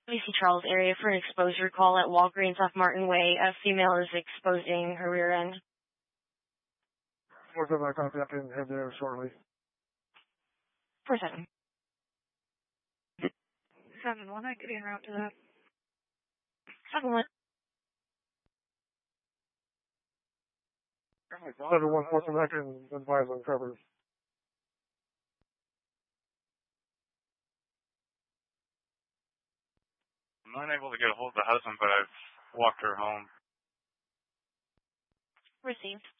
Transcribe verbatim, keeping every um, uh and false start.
B C Charles area for an exposure call at Walgreens off Martin Way. A female is exposing her rear end. four seven, I copy. I can head there shortly. four seven. seven one, I could be en route to that. seven one. seven one, four seven, I can advise on Trevor's. I'm unable to get a hold of the husband, but I've walked her home. Received.